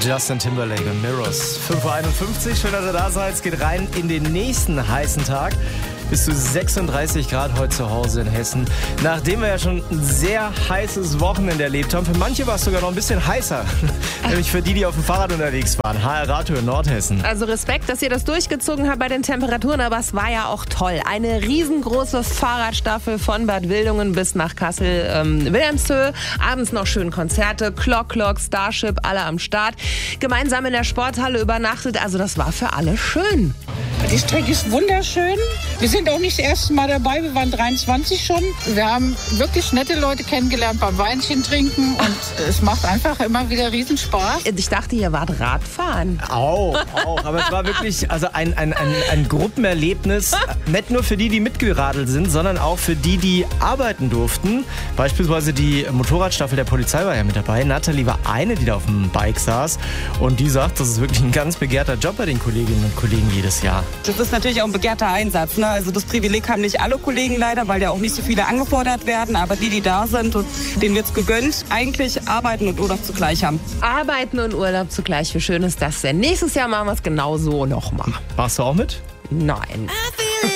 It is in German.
Justin Timberlake und Mirrors. 5.51 Uhr, schön, dass ihr da seid. Es geht rein in den nächsten heißen Tag. Bis zu 36 Grad heute zu Hause in Hessen. Nachdem wir ja schon ein sehr heißes Wochenende erlebt haben, für manche war es sogar noch ein bisschen heißer. Nämlich für die auf dem Fahrrad unterwegs waren. HR Radio in Nordhessen. Also Respekt, dass ihr das durchgezogen habt bei den Temperaturen, aber es war ja auch toll. Eine riesengroße Fahrradstaffel von Bad Wildungen bis nach Kassel-Wilhelmshöhe. Abends noch schön Konzerte, Clock, Starship, alle am Start. Gemeinsam in der Sporthalle übernachtet, also das war für alle schön. Die Strecke ist wunderschön. Wir sind auch nicht das erste Mal dabei, wir waren 23 schon. Wir haben wirklich nette Leute kennengelernt beim Weinchen trinken und es macht einfach immer wieder Riesenspaß. Ich dachte, ihr wart Radfahren. Auch. Aber es war wirklich also ein Gruppenerlebnis, nicht nur für die mitgeradelt sind, sondern auch für die arbeiten durften. Beispielsweise die Motorradstaffel der Polizei war ja mit dabei. Nathalie war eine, die da auf dem Bike saß und die sagt, das ist wirklich ein ganz begehrter Job bei den Kolleginnen und Kollegen jedes Jahr. Das ist natürlich auch ein begehrter Einsatz. Ne? Also das Privileg haben nicht alle Kollegen leider, weil ja auch nicht so viele angefordert werden. Aber die da sind, und denen wird es gegönnt, eigentlich arbeiten und Urlaub zugleich haben. Arbeiten und Urlaub zugleich, wie schön ist das denn? Nächstes Jahr machen wir es genau so nochmal. Machst du auch mit? Nein.